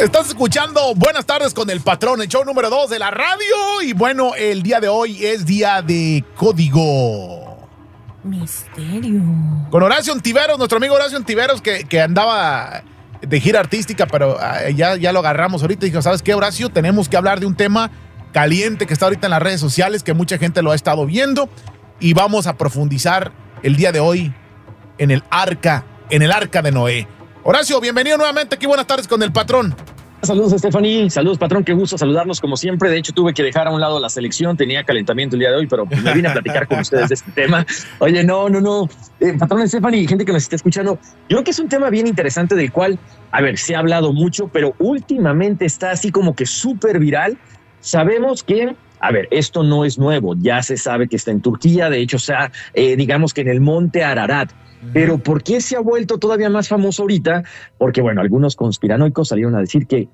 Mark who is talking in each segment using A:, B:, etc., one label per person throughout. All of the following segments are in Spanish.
A: Estás escuchando Buenas Tardes con el Patrón, el show número 2 de la radio. Y bueno, el día de hoy es día de código
B: misterio.
A: Con Horacio Ontiveros, nuestro amigo Horacio Ontiveros, que andaba de gira artística, pero ya lo agarramos ahorita y dijo, ¿sabes qué, Horacio? Tenemos que hablar de un tema caliente que está ahorita en las redes sociales, que mucha gente lo ha estado viendo, y vamos a profundizar el día de hoy en el arca de Noé. Horacio, bienvenido nuevamente aquí, Buenas Tardes con el Patrón.
C: Saludos, Stephanie. Saludos, Patrón. Qué gusto saludarlos como siempre. De hecho, tuve que dejar a un lado la selección. Tenía calentamiento el día de hoy, pero me vine a platicar con ustedes de este tema. Oye, no. Patrón, Stephanie, gente que nos está escuchando, yo creo que es un tema bien interesante del cual, a ver, se ha hablado mucho, pero últimamente está así como que súper viral. Sabemos que, a ver, esto no es nuevo. Ya se sabe que está en Turquía. De hecho, está, digamos que en el monte Ararat. Pero ¿por qué se ha vuelto todavía más famoso ahorita? Porque, bueno, algunos conspiranoicos salieron a decir que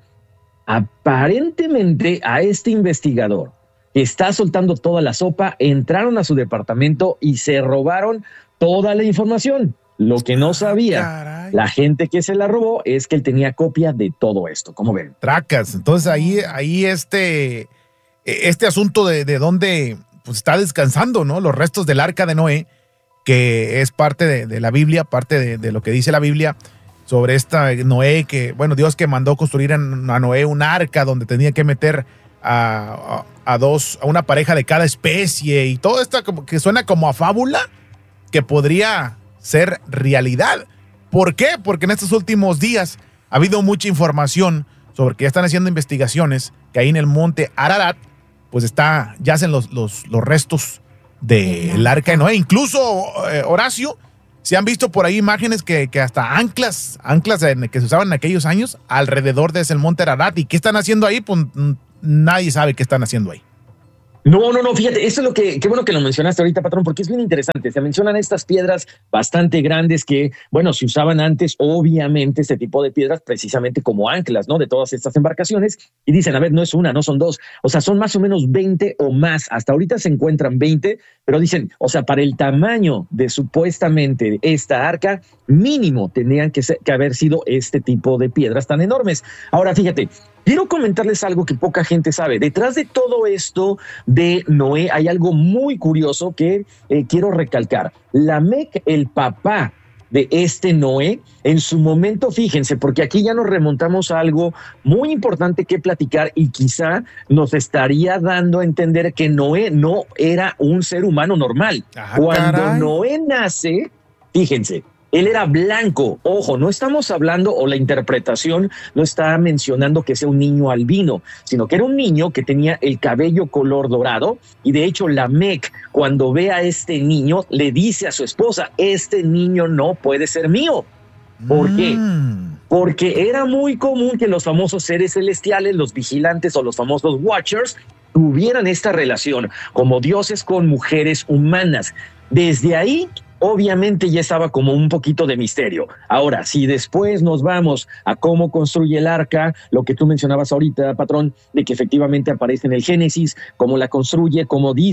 C: aparentemente a este investigador que está soltando toda la sopa, entraron a su departamento y se robaron toda la información. Lo que no sabía la gente que se la robó es que él tenía copia de todo esto. ¿Cómo ven?
A: Tracas. Entonces ahí este asunto de dónde pues, está descansando, ¿no? Los restos del arca de Noé, que es parte de la Biblia, parte de lo que dice la Biblia sobre esta Noé, que, bueno, Dios que mandó construir a Noé un arca donde tenía que meter a una pareja de cada especie y todo esto que suena como a fábula que podría ser realidad. ¿Por qué? Porque en estos últimos días ha habido mucha información sobre que ya están haciendo investigaciones, que ahí en el monte Ararat, pues yacen los restos del arca de Noé. Incluso, Horacio, se han visto por ahí imágenes que hasta anclas que se usaban en aquellos años alrededor de ese monte Ararat. ¿Y qué están haciendo ahí? Pues nadie sabe qué están haciendo ahí.
C: No, fíjate, eso es lo que, qué bueno que lo mencionaste ahorita, Patrón, porque es bien interesante. Se mencionan estas piedras bastante grandes que, bueno, se usaban antes, obviamente, este tipo de piedras precisamente como anclas, ¿no? De todas estas embarcaciones. Y dicen, a ver, no es una, no son dos. O sea, son más o menos 20 o más. Hasta ahorita se encuentran 20, pero dicen, o sea, para el tamaño de supuestamente esta arca, mínimo tendrían que haber sido este tipo de piedras tan enormes. Ahora, fíjate, quiero comentarles algo que poca gente sabe. Detrás de todo esto de Noé hay algo muy curioso que quiero recalcar. Lamec, el papá de este Noé, en su momento, fíjense, porque aquí ya nos remontamos a algo muy importante que platicar y quizá nos estaría dando a entender que Noé no era un ser humano normal. Cuando Noé nace, fíjense, él era blanco. Ojo, no estamos hablando, o la interpretación no está mencionando que sea un niño albino, sino que era un niño que tenía el cabello color dorado. Y de hecho, Lamec, cuando ve a este niño, le dice a su esposa, este niño no puede ser mío. ¿Por qué? Porque era muy común que los famosos seres celestiales, los vigilantes o los famosos watchers, tuvieran esta relación como dioses con mujeres humanas. Desde ahí, obviamente ya estaba como un poquito de misterio. Ahora, si después nos vamos a cómo construye el arca, lo que tú mencionabas ahorita, Patrón, de que efectivamente aparece en el Génesis, cómo la construye, cómo le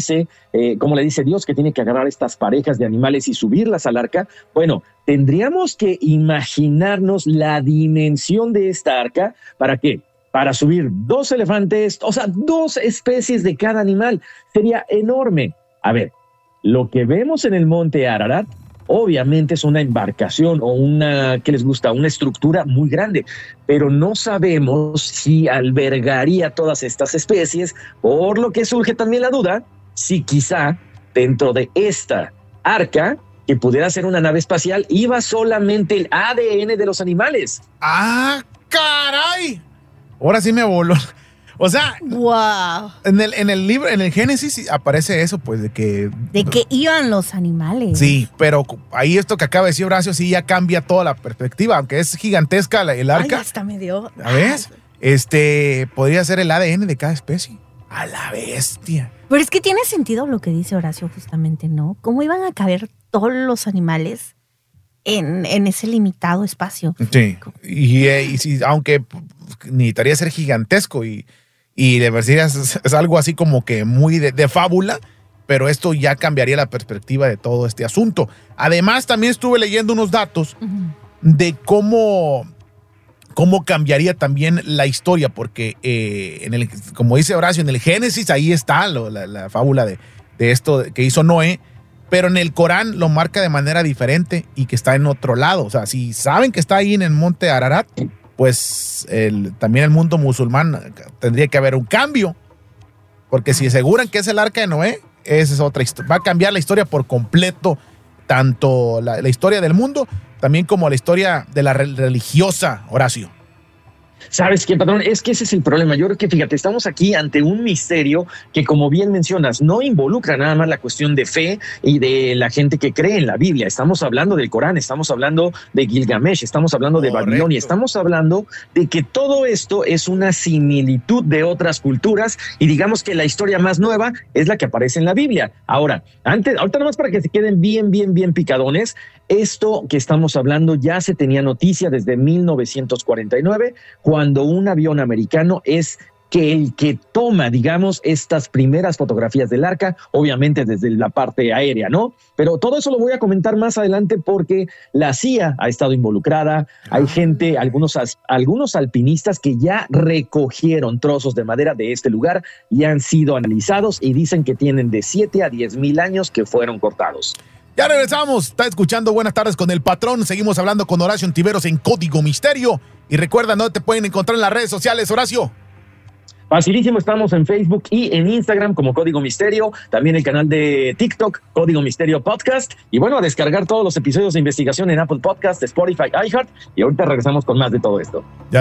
C: dice Dios que tiene que agarrar estas parejas de animales y subirlas al arca. Bueno, tendríamos que imaginarnos la dimensión de esta arca. ¿Para qué? Para subir 2 elefantes, o sea, 2 especies de cada animal. Sería enorme. A ver, lo que vemos en el monte Ararat, obviamente es una embarcación o ¿qué les gusta? Una estructura muy grande, pero no sabemos si albergaría todas estas especies, por lo que surge también la duda, si quizá dentro de esta arca, que pudiera ser una nave espacial, iba solamente el ADN de los animales.
A: ¡Ah, caray! Ahora sí me voló. O sea,
B: wow.
A: En el libro, en el Génesis aparece eso, pues, de que
B: iban los animales.
A: Sí, pero ahí esto que acaba de decir Horacio sí ya cambia toda la perspectiva, aunque es gigantesca el arca.
B: Ay, hasta me dio.
A: ¿La ves? Podría ser el ADN de cada especie. A la bestia.
B: Pero es que tiene sentido lo que dice Horacio justamente, ¿no? ¿Cómo iban a caber todos los animales en ese limitado espacio?
A: Sí, y sí, aunque necesitaría ser gigantesco y de verdad es algo así como que muy de fábula, pero esto ya cambiaría la perspectiva de todo este asunto. Además, también estuve leyendo unos datos de cómo cómo cambiaría también la historia, porque como dice Horacio, en el Génesis ahí está la fábula de esto que hizo Noé, pero en el Corán lo marca de manera diferente y que está en otro lado. O sea, si saben que está ahí en el monte Ararat, pues también el mundo musulmán tendría que haber un cambio, porque si aseguran que es el arca de Noé, esa es otra historia. Va a cambiar la historia por completo, tanto la historia del mundo, también como la historia de la religiosa, Horacio.
C: ¿Sabes qué, patrón? Es que ese es el problema. Yo creo que, fíjate, estamos aquí ante un misterio que, como bien mencionas, no involucra nada más la cuestión de fe y de la gente que cree en la Biblia. Estamos hablando del Corán, estamos hablando de Gilgamesh, estamos hablando de Babilonia, estamos hablando de que todo esto es una similitud de otras culturas y digamos que la historia más nueva es la que aparece en la Biblia. Ahorita nada más para que se queden bien picadones, esto que estamos hablando ya se tenía noticia desde 1949, cuando un avión americano es el que toma, digamos, estas primeras fotografías del arca, obviamente desde la parte aérea, ¿no? Pero todo eso lo voy a comentar más adelante porque la CIA ha estado involucrada, hay gente, algunos alpinistas que ya recogieron trozos de madera de este lugar y han sido analizados y dicen que tienen de 7 a 10 mil años que fueron cortados.
A: Ya regresamos, está escuchando Buenas Tardes con el Patrón, seguimos hablando con Horacio Ontiveros en Código Misterio, y recuerda, ¿dónde te pueden encontrar en las redes sociales, Horacio?
C: Facilísimo, estamos en Facebook y en Instagram como Código Misterio, también el canal de TikTok, Código Misterio Podcast, y bueno, a descargar todos los episodios de investigación en Apple Podcast, Spotify, iHeart, y ahorita regresamos con más de todo esto.